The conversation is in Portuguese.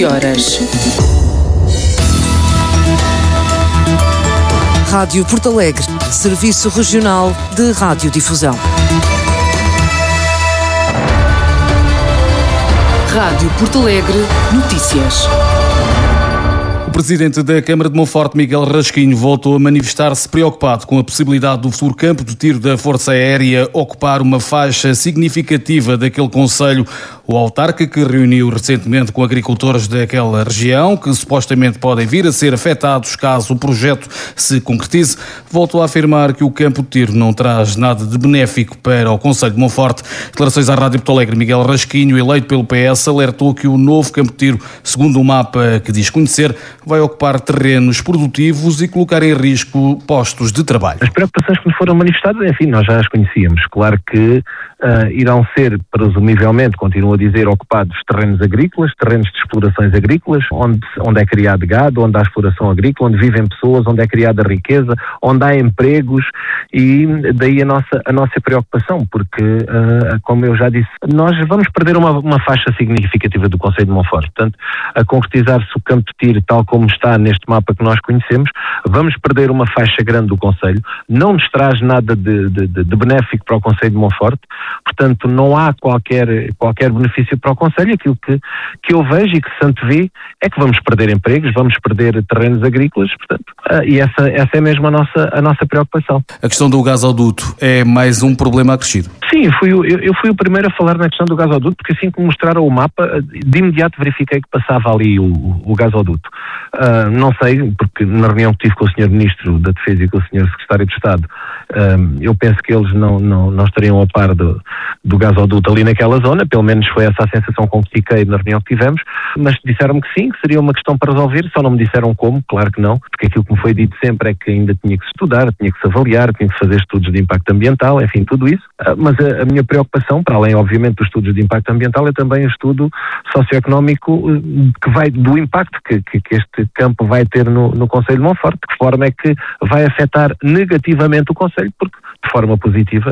horas. Rádio Porto Alegre, Serviço Regional de Radiodifusão. Rádio Porto Alegre, notícias. O presidente da Câmara de Monforte, Miguel Rasquinho, voltou a manifestar-se preocupado com a possibilidade do futuro campo de tiro da Força Aérea ocupar uma faixa significativa daquele concelho. O autarca, que reuniu recentemente com agricultores daquela região, que supostamente podem vir a ser afetados caso o projeto se concretize, voltou a afirmar que o campo de tiro não traz nada de benéfico para o concelho de Monforte. Declarações à Rádio Porto Alegre. Miguel Rasquinho, eleito pelo PS, alertou que o novo campo de tiro, segundo o mapa que diz conhecer, vai ocupar terrenos produtivos e colocar em risco postos de trabalho. As preocupações que me foram manifestadas, enfim, nós já as conhecíamos. Claro que irão ser, presumivelmente, continuo a dizer, ocupados terrenos agrícolas, terrenos de explorações agrícolas, onde é criado gado, onde há exploração agrícola, onde vivem pessoas, onde é criada riqueza, onde há empregos, e daí a nossa preocupação, porque, como eu já disse, nós vamos perder uma faixa significativa do concelho de Monforte. Portanto, a concretizar-se o campo de tiro tal como está neste mapa que nós conhecemos, vamos perder uma faixa grande do concelho, não nos traz nada de benéfico para o concelho de Monforte. Portanto, não há qualquer benefício para o concelho. Aquilo que eu vejo e que se antevê é que vamos perder empregos, vamos perder terrenos agrícolas, portanto, e essa é mesmo a nossa preocupação. A questão do gasoduto é mais um problema acrescido. Sim, eu fui o primeiro a falar na questão do gasoduto, porque assim que me mostraram o mapa, de imediato verifiquei que passava ali o gasoduto. Não sei, porque na reunião que tive com o Sr. Ministro da Defesa e com o Sr. Secretário de Estado, eu penso que eles não estariam a par do gasoduto ali naquela zona, pelo menos foi essa a sensação com que fiquei na reunião que tivemos, mas disseram-me que sim, que seria uma questão para resolver, só não me disseram como, claro que não, porque aquilo que me foi dito sempre é que ainda tinha que se estudar, tinha que se avaliar, tinha que fazer estudos de impacto ambiental, enfim, tudo isso, mas a minha preocupação, para além obviamente dos estudos de impacto ambiental, é também o estudo socioeconómico que vai do impacto que este campo vai ter no concelho de Monforte, de que forma é que vai afetar negativamente o concelho, porque de forma positiva